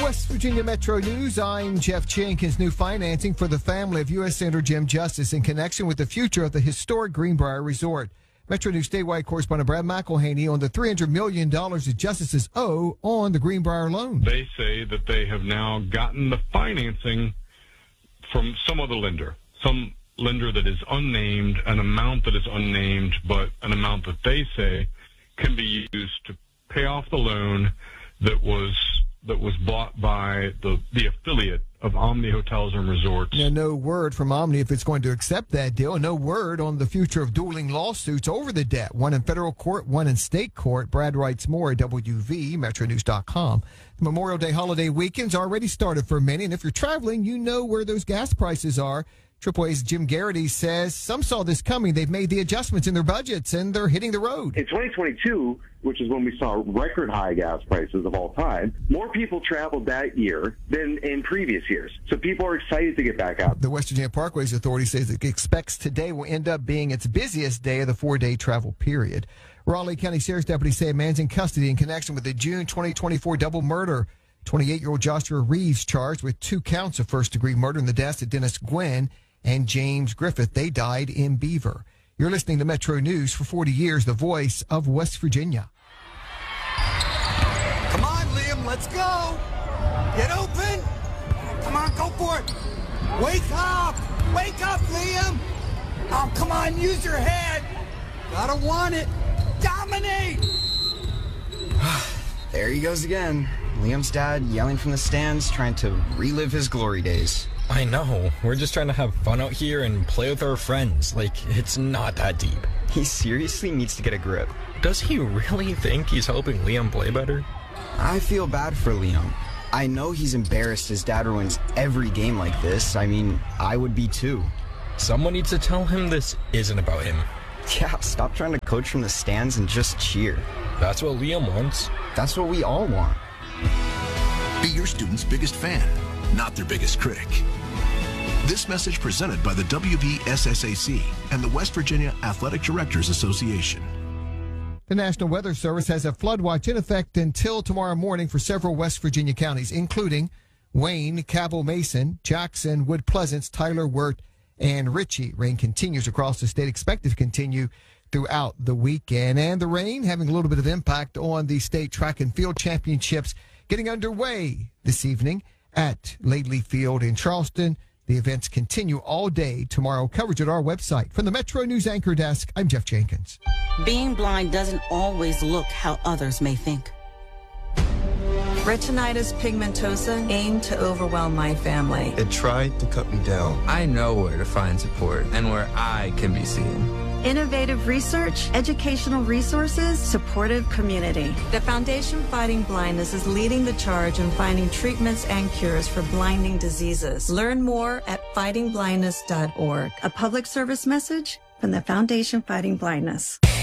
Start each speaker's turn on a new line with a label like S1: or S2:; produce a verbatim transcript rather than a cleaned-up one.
S1: West Virginia Metro News, I'm Jeff Jenkins. New financing for the family of U S Senator Jim Justice in connection with the future of the historic Greenbrier Resort. Metro News statewide correspondent Brad McElhaney on the three hundred million dollars that justices owe on the Greenbrier loan.
S2: They say that they have now gotten the financing from some other lender, some lender that is unnamed, an amount that is unnamed, but an amount that they say can be used to pay off the loan that was that was bought by the, the affiliate of Omni Hotels and Resorts.
S1: Now, no word from Omni if it's going to accept that deal. No word on the future of dueling lawsuits over the debt, one in federal court, one in state court. Brad writes more at W V, metro news dot com. The Memorial Day holiday weekend's already started for many, and if you're traveling, you know where those gas prices are. Triple A's Jim Garrity says some saw this coming. They've made the adjustments in their budgets, and they're hitting the road.
S3: In twenty twenty-two, which is when we saw record high gas prices of all time, more people traveled that year than in previous years. So people are excited to get back out.
S1: The West Virginia Parkways Authority says it expects today will end up being its busiest day of the four-day travel period. Raleigh County Sheriff's deputies say a man's in custody in connection with the June twenty twenty-four double murder. twenty-eight-year-old Joshua Reeves charged with two counts of first-degree murder in the deaths of Dennis Gwynn and James Griffith. They died in Beaver. You're listening to Metro News for forty years, the voice of West Virginia.
S4: Come on, Liam, let's go. Get open. Come on, go for it. Wake up. Wake up, Liam. Oh, come on, use your head. Gotta want it. Dominate.
S5: There he goes again. Liam's dad yelling from the stands, trying to relive his glory days.
S6: I know. We're just trying to have fun out here and play with our friends. Like, it's not that deep.
S5: He seriously needs to get a grip.
S6: Does he really think he's helping Liam play better?
S5: I feel bad for Liam. I know he's embarrassed his dad ruins every game like this. I mean, I would be too.
S6: Someone needs to tell him this isn't about him.
S5: Yeah, stop trying to coach from the stands and just cheer.
S6: That's what Liam wants.
S5: That's what we all want.
S7: Be your student's biggest fan, not their biggest critic. This message presented by the W V S S A C and the West Virginia Athletic Directors Association.
S1: The National Weather Service has a flood watch in effect until tomorrow morning for several West Virginia counties, including Wayne, Cabell Mason, Jackson, Wood Pleasant, Tyler, Wirt, and Ritchie. Rain continues across the state, expected to continue throughout the weekend. And the rain having a little bit of impact on the state track and field championships getting underway this evening at Laidley Field in Charleston. The events continue all day tomorrow. Coverage at our website. From the Metro News Anchor Desk, I'm Jeff Jenkins.
S8: Being blind doesn't always look how others may think.
S9: Retinitis pigmentosa aimed to overwhelm my family.
S10: It tried to cut me down.
S11: I know where to find support and where I can be seen.
S9: Innovative research, educational resources, supportive community. The Foundation Fighting Blindness is leading the charge in finding treatments and cures for blinding diseases. Learn more at fighting blindness dot org. A public service message from the Foundation Fighting Blindness.